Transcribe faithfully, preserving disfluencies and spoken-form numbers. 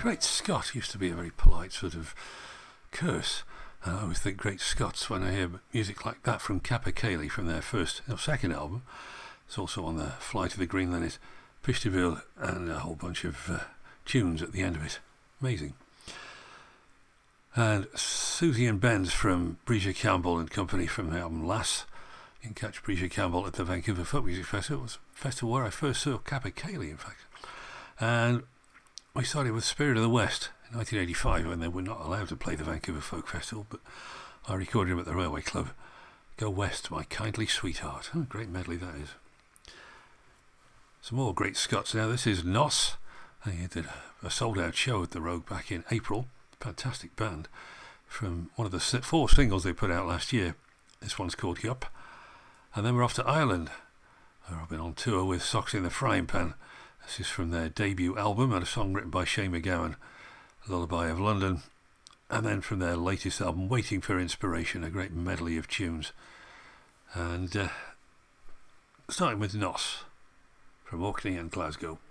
Great Scott used to be a very polite sort of curse. And I always think Great Scots when I hear music like that from Kappa Cayley from their first, no, second album. It's also on the Fly to the Green Linnet, Pishtaville, and a whole bunch of uh, tunes at the end of it. Amazing. And Susie and Ben's from Breesia Campbell and Company from the album Lass. You can catch Breesia Campbell at the Vancouver Folk Music Festival. It was a festival where I first saw Kappa Cayley, in fact. And we started with Spirit of the West in nineteen eighty-five when they were not allowed to play the Vancouver Folk Festival, but I recorded him at the Railway Club. Go West, My Kindly Sweetheart. Oh, great medley that is. Some more Great Scots now. This is Nos. They did a sold-out show at the Rogue back in April. Fantastic band from one of the four singles they put out last year. This one's called Yup. And then we're off to Ireland, where I've been on tour with Socks in the Frying Pan. This is from their debut album and a song written by Shane MacGowan, Lullaby of London. And then from their latest album, Waiting for Inspiration, a great medley of tunes. And uh, starting with Nos from Orkney and Glasgow.